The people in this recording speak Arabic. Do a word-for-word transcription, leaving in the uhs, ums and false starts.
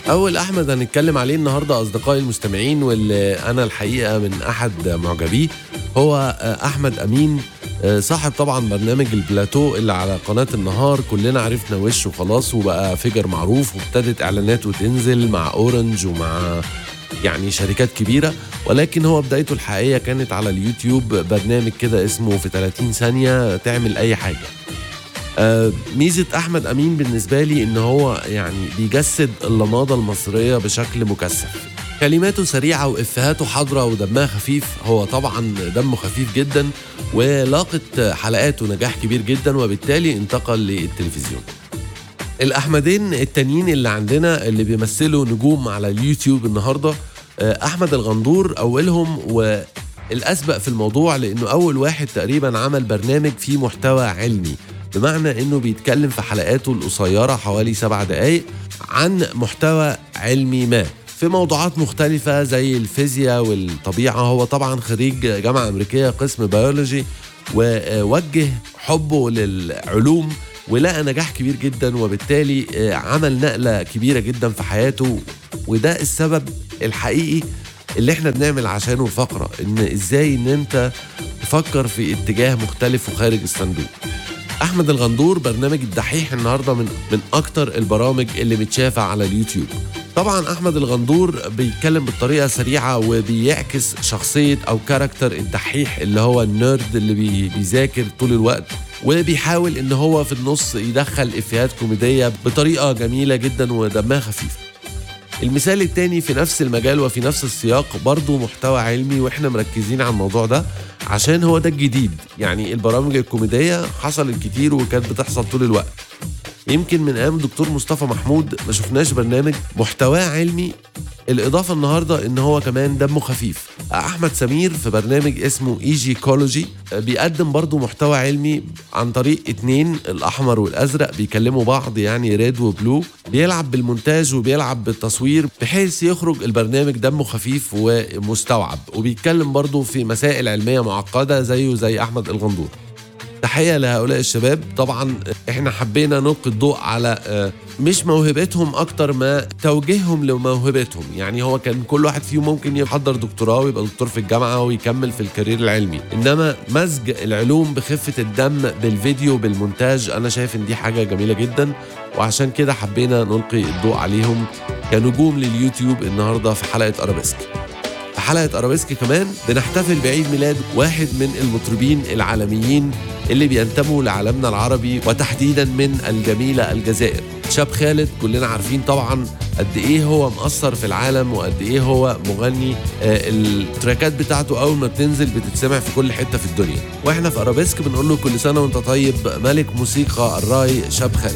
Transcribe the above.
أول أحمد هنتكلم عليه النهاردة أصدقائي المستمعين، واللي أنا الحقيقة من أحد معجبيه، هو أحمد أمين، صاحب طبعا برنامج البلاتو اللي على قناة النهار. كلنا عرفنا وشه خلاص وبقى فيجر معروف، وابتدت إعلاناته تنزل مع أورنج ومع يعني شركات كبيرة، ولكن هو بدايته الحقيقية كانت على اليوتيوب، برنامج كده اسمه في ثلاثين ثانية تعمل أي حاجة. آه ميزة أحمد أمين بالنسبة لي إن هو يعني بيجسد اللماضة المصرية بشكل مكثف. كلماته سريعة وإفهاته حاضرة ودمها خفيف، هو طبعا دمه خفيف جدا، ولاقت حلقاته نجاح كبير جدا وبالتالي انتقل للتلفزيون. الأحمدين التانيين اللي عندنا اللي بيمثلوا نجوم على اليوتيوب النهاردة، آه أحمد الغندور أولهم والأسبق في الموضوع، لأنه أول واحد تقريبا عمل برنامج فيه محتوى علمي، بمعنى انه بيتكلم في حلقاته القصيرة حوالي سبع دقايق عن محتوى علمي ما في موضوعات مختلفة زي الفيزياء والطبيعة. هو طبعا خريج جامعة أمريكية قسم بيولوجي، ووجه حبه للعلوم ولقى نجاح كبير جدا، وبالتالي عمل نقلة كبيرة جدا في حياته. وده السبب الحقيقي اللي احنا بنعمل عشانه الفقرة، ان ازاي ان انت تفكر في اتجاه مختلف وخارج الصندوق. أحمد الغندور برنامج الدحيح النهاردة من من أكتر البرامج اللي متشافة على اليوتيوب. طبعا أحمد الغندور بيتكلم بالطريقة سريعة وبيعكس شخصية أو كاركتر الدحيح اللي هو النيرد اللي بي بيذاكر طول الوقت، وبيحاول إن هو في النص يدخل إفيهات كوميدية بطريقة جميلة جدا ودمها خفيف. المثال التاني في نفس المجال وفي نفس السياق برضو محتوى علمي، واحنا مركزين على الموضوع ده عشان هو ده الجديد. يعني البرامج الكوميدية حصلت كتير وكانت بتحصل طول الوقت، يمكن من ايام دكتور مصطفى محمود ما شفناش برنامج محتواه علمي. الإضافة النهاردة إن هو كمان دمه خفيف. أحمد سمير في برنامج اسمه ايجيكولوجي بيقدم برضو محتوى علمي عن طريق اتنين، الأحمر والأزرق، بيكلموا بعض يعني ريد وبلو، بيلعب بالمونتاج وبيلعب بالتصوير بحيث يخرج البرنامج دمه خفيف ومستوعب، وبيتكلم برضو في مسائل علمية معقدة زيه زي أحمد الغندور. تحية لهؤلاء الشباب. طبعا احنا حبينا نلقي الضوء على مش موهبتهم اكتر ما توجيههم لموهبتهم. يعني هو كان كل واحد فيهم ممكن يحضر دكتوراه ويبقى دكتور في الجامعة ويكمل في الكارير العلمي، انما مزج العلوم بخفة الدم بالفيديو بالمونتاج انا شايف ان دي حاجة جميلة جدا، وعشان كده حبينا نلقي الضوء عليهم كنجوم لليوتيوب النهاردة في حلقة أرابيسك. في حلقة أرابيسك كمان بنحتفل بعيد ميلاد واحد من المطربين العالميين اللي بينتموا لعالمنا العربي وتحديدا من الجميلة الجزائر، شاب خالد. كلنا عارفين طبعا قد ايه هو مؤثر في العالم وقد ايه هو مغني. آه التراكات بتاعته اول ما بتنزل بتتسمع في كل حتة في الدنيا، واحنا في أرابيسك بنقول له كل سنة وانت طيب ملك موسيقى الراي شاب خالد.